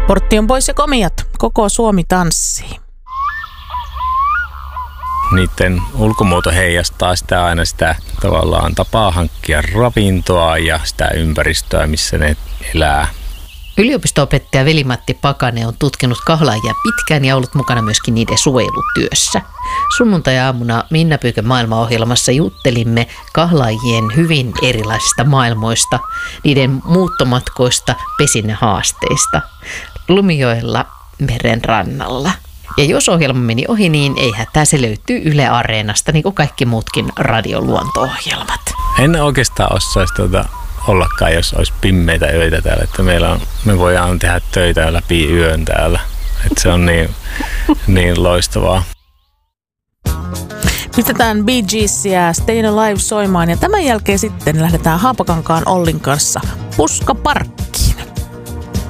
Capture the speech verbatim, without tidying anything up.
Portti on pois ja komiat. Koko Suomi tanssii. Niiden ulkomuoto heijastaa sitä aina sitä tavallaan tapaa hankkia ravintoa ja sitä ympäristöä, missä ne elää. Yliopisto-opettaja Veli-Matti Pakanen on tutkinut kahlaajia pitkään ja ollut mukana myöskin niiden suojelutyössä. Sunnuntai-aamuna Minna Pyykön maailmaohjelmassa juttelimme kahlaajien hyvin erilaisista maailmoista, niiden muuttomatkoista, pesinnähaasteista, Lumijoella meren rannalla. Ja jos ohjelma meni ohi, niin ei hätää, se löytyy Yle Areenasta, niin kuin kaikki muutkin radioluonto-ohjelmat. En oikeastaan osaisi tuota ollakaan, jos olisi pimmeitä öitä täällä, että meillä on, me voidaan tehdä töitä läpi yön täällä. Että se on niin, niin loistavaa. Pistetään Bee Geesia Stayin' Alive soimaan ja tämän jälkeen sitten lähdetään Haapakankaan Ollin kanssa Puskaparkkiin.